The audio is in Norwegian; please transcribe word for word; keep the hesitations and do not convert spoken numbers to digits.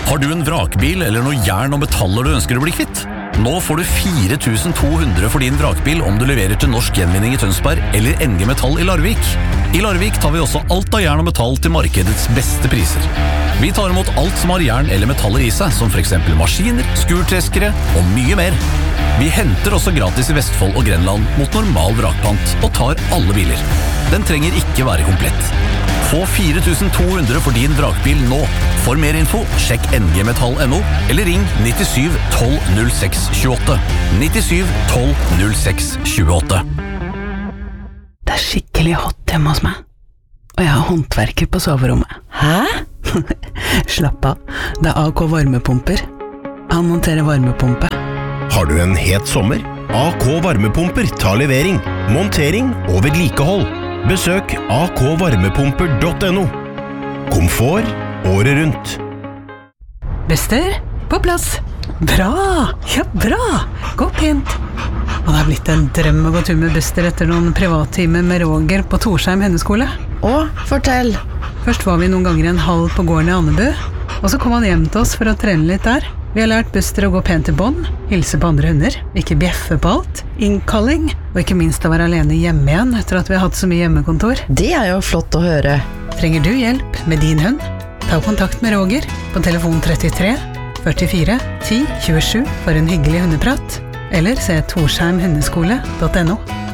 Har du en vrakbil eller noe jern og metaller du ønsker å bli kvitt? Nå får du fire tusen to hundre for din vrakbil om du leverer til Norsk Gjenvinning i Tønsberg eller N G Metall i Larvik. I Larvik tar vi også alt av jern og metall til markedets beste priser. Vi tar imot alt som har jern eller metaller i seg, som for eksempel maskiner, skurtreskere og mye mer. Vi henter også gratis i Vestfold og Grenland mot normal vrakpant og tar alle biler. Den trenger ikke være komplett. Få fire tusen to hundre for din vrakbil nå. For mer info, sjekk N G Metall punktum N O eller ring nittisju tolv null seks tjueåtte. nittisju tolv null seks tjueåtte. Det er skikkelig hot hjemme hos meg. Og jeg har håndverker på soverommet. Hæ? Slapp av, det er A K varmepumper. Han monterer varmepumpe. Har du en het sommer? A K varmepumper tar levering, montering og vedlikehold. Besøk a k varmepumper punktum N O. Komfort året rundt. Bester, på plass. Bra, ja bra. Gå pent. Og det har blitt en drøm å gå tur med Bester etter noen privattimer med Roger på Torsheim Hundeskole. Å, fortell. Først var vi noen ganger en halv på gården i Andebu, og så kom han hjem til oss for å trene litt der. Vi har lært Buster å gå pent til bånd, hilse på andre hunder, ikke bjeffe på alt, innkalling, og ikke minst å være alene hjemme igjen etter at vi har hatt så mye hjemmekontor. Det er jo flott å høre. Trenger du hjelp med din hund? Ta kontakt med Roger på telefon trettitre førtifire ti tjuesju for en hyggelig hundeprat, eller se torsheim hundeskole punktum N O.